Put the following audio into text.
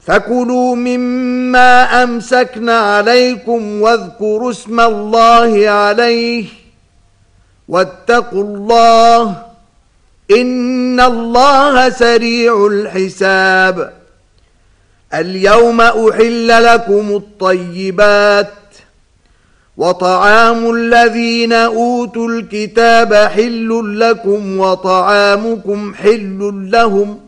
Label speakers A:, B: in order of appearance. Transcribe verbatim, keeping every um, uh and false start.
A: فكلوا مما أمسكنا عليكم واذكروا اسم الله عليه واتقوا الله إن الله سريع الحساب. اليوم أحل لكم الطيبات وطعام الذين أوتوا الكتاب حل لكم وطعامكم حل لهم